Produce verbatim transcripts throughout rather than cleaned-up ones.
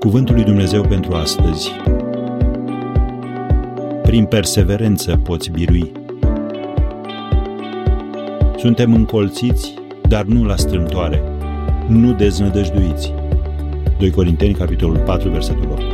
Cuvântul lui Dumnezeu pentru astăzi. Prin perseverență poți birui. Suntem încolțiți, dar nu la strâmtoare, nu deznădăjduiți. doi Corinteni, capitolul patru, versetul opt.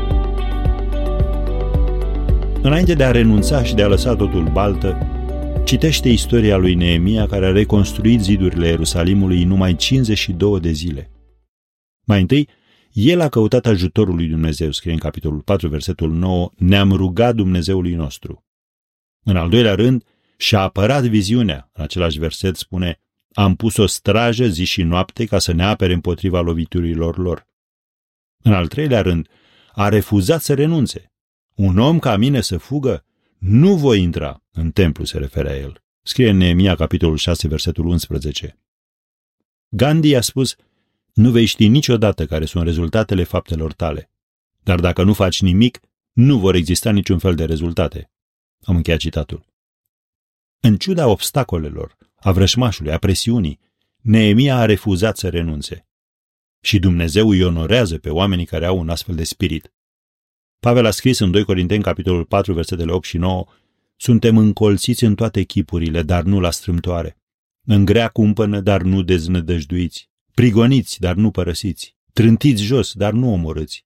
Înainte de a renunța și de a lăsa totul baltă, citește istoria lui Neemia, care a reconstruit zidurile Ierusalimului în numai cincizeci și două de zile. Mai întâi, el a căutat ajutorul lui Dumnezeu, scrie în capitolul patru, versetul nouă, ne-am rugat Dumnezeului nostru. În al doilea rând, și-a apărat viziunea, în același verset spune, am pus o strajă zi și noapte ca să ne apere împotriva loviturilor lor. În al treilea rând, a refuzat să renunțe. Un om ca mine să fugă? Nu voi intra în templu, se referea el. Scrie în Neemia, capitolul șase, versetul unsprezece. Gandhi a spus, nu vei ști niciodată care sunt rezultatele faptelor tale, dar dacă nu faci nimic, nu vor exista niciun fel de rezultate. Am încheiat citatul. În ciuda obstacolelor, a vrășmașului, a presiunii, Neemia a refuzat să renunțe. Și Dumnezeu îi onorează pe oamenii care au un astfel de spirit. Pavel a scris în doi Corinteni, capitolul patru, versetele opt și nouă, suntem încolțiți în toate chipurile, dar nu la strâmtoare, în grea cumpănă, dar nu deznădăjduiți, prigoniți, dar nu părăsiți, trântiți jos, dar nu omorâți.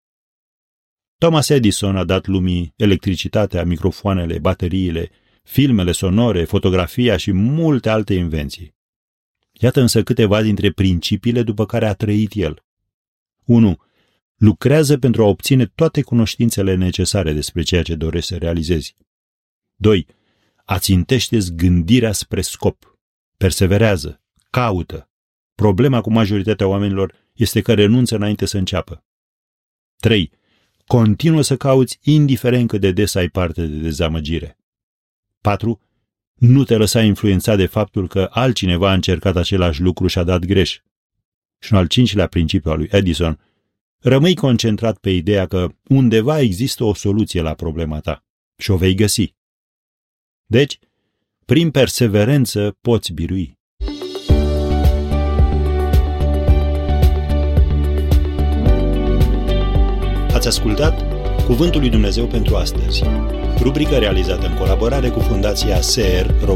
Thomas Edison a dat lumii electricitatea, microfoanele, bateriile, filmele sonore, fotografia și multe alte invenții. Iată însă câteva dintre principiile după care a trăit el. unu. Lucrează pentru a obține toate cunoștințele necesare despre ceea ce dorești să realizezi. doi. Ațintește-ți gândirea spre scop. Perseverează. Caută. Problema cu majoritatea oamenilor este că renunță înainte să înceapă. trei. Continuă să cauți indiferent cât de des ai parte de dezamăgire. patru. Nu te lăsa influențat de faptul că altcineva a încercat același lucru și a dat greș. Și un al cincilea principiu al lui Edison, rămâi concentrat pe ideea că undeva există o soluție la problema ta și o vei găsi. Deci, prin perseverență poți birui. Ați ascultat Cuvântul lui Dumnezeu pentru astăzi, rubrică realizată în colaborare cu Fundația S E R